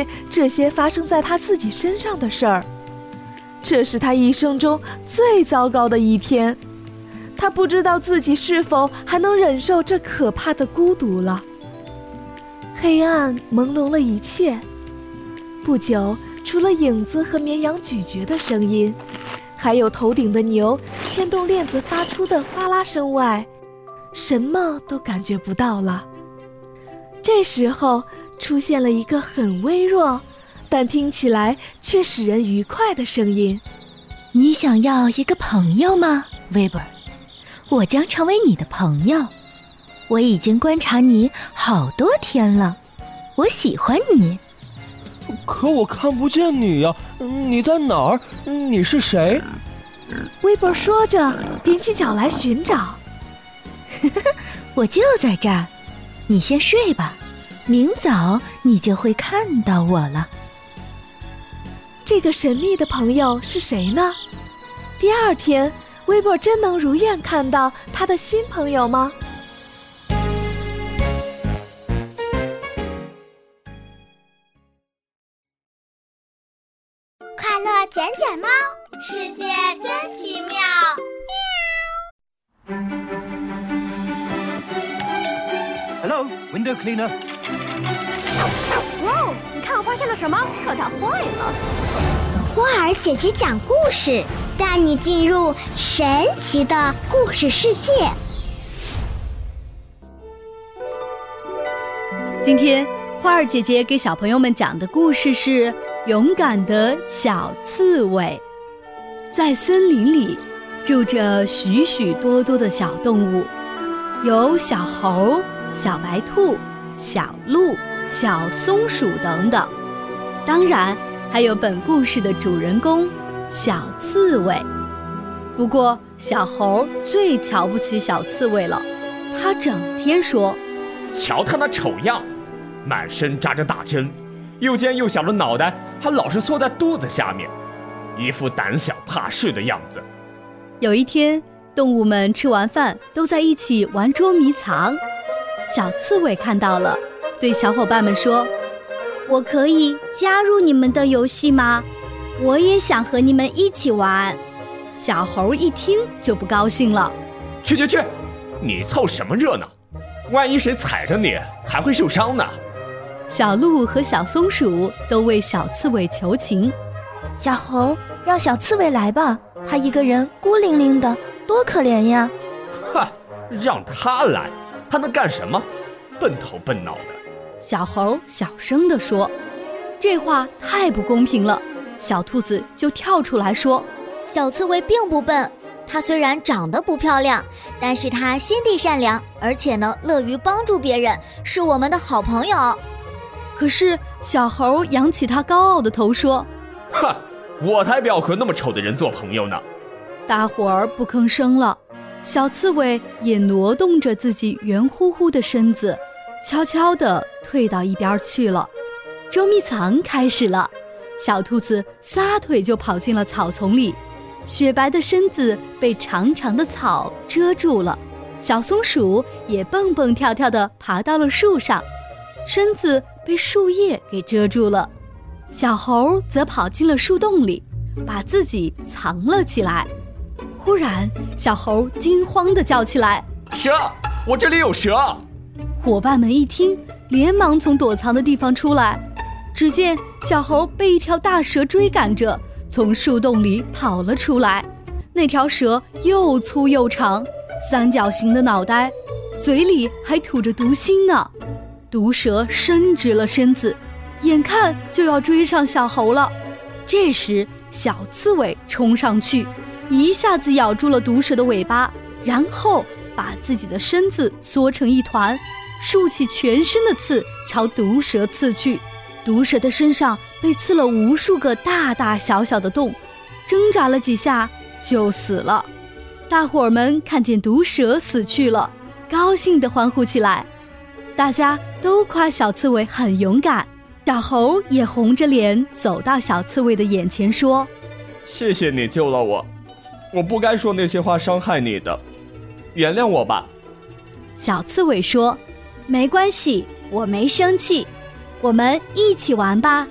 见这些发生在他自己身上的事儿。这是他一生中最糟糕的一天，他不知道自己是否还能忍受这可怕的孤独了。黑暗朦胧了一切，不久，除了影子和绵羊咀嚼的声音，还有头顶的牛牵动链子发出的哗啦声外，什么都感觉不到了。这时候出现了一个很微弱，但听起来却使人愉快的声音。 你想要一个朋友吗，威伯？我将成为你的朋友。我已经观察你好多天了，我喜欢你。 可我看不见你呀，你在哪儿？你是谁？ 威伯说着，踮起脚来寻找。 我就在这儿，你先睡吧，明早你就会看到我了。 这个神秘的朋友是谁呢？第二天，威伯真能如愿看到他的新朋友吗？ 快乐捡捡猫，世界真奇妙。 Hello, window cleaner. 哇哦，你看我发现了什么？可它坏了。 花儿姐姐讲故事，带你进入神奇的故事世界。 今天花儿姐姐给小朋友们讲的故事是勇敢的小刺猬。在森林里住着许许多多的小动物，有小猴、小白兔、小鹿、小松鼠等等，当然还有本故事的主人公小刺猬。不过小猴最瞧不起小刺猬了，他整天说： 瞧他那丑样，满身扎着大针，又尖又小的脑袋还老是缩在肚子下面，一副胆小怕事的样子。 有一天，动物们吃完饭都在一起玩捉迷藏，小刺猬看到了，对小伙伴们说： 我可以加入你们的游戏吗？我也想和你们一起玩。 小猴一听就不高兴了： 去，你凑什么热闹？万一谁踩着你还会受伤呢。 小鹿和小松鼠都为小刺猬求情： 小猴，让小刺猬来吧，他一个人孤零零的，多可怜呀。 让他来，他能干什么？笨头笨脑的。 小猴小声地说。这话太不公平了，小兔子就跳出来说： 小刺猬并不笨，它虽然长得不漂亮，但是它心地善良，而且呢乐于帮助别人，是我们的好朋友。 可是小猴扬起他高傲的头说： 我才不要和那么丑的人做朋友呢。 大伙儿不吭声了，小刺猬也挪动着自己圆乎乎的身子，悄悄地退到一边去了。捉迷藏开始了，小兔子撒腿就跑进了草丛里，雪白的身子被长长的草遮住了。小松鼠也蹦蹦跳跳地爬到了树上，身子被树叶给遮住了。小猴则跑进了树洞里，把自己藏了起来。忽然，小猴惊慌地叫起来： 蛇！我这里有蛇！ 伙伴们一听，连忙从躲藏的地方出来。只见小猴被一条大蛇追赶着，从树洞里跑了出来。那条蛇又粗又长，三角形的脑袋，嘴里还吐着毒芯呢。毒蛇伸直了身子，眼看就要追上小猴了。这时，小刺猬冲上去，一下子咬住了毒蛇的尾巴，然后把自己的身子缩成一团，竖起全身的刺朝毒蛇刺去。毒蛇的身上被刺了无数个大大小小的洞，挣扎了几下就死了。大伙儿们看见毒蛇死去了，高兴地欢呼起来。大家都夸小刺猬很勇敢，小猴也红着脸走到小刺猬的眼前说： 谢谢你救了我，我不该说那些话伤害你的，原谅我吧。 小刺猬说： 没关系，我没生气，我们一起玩吧。